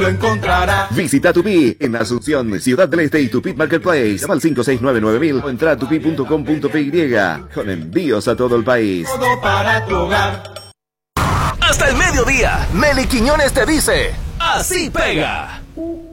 lo encontrará. Visita Tupi en Asunción, Ciudad del Este y Tupi Marketplace. Llama al 5699.000 o entra a tupi.com.py con envíos a todo el país. Todo para tu hogar. Hasta el mediodía, Meli Quiñones te dice, así pega.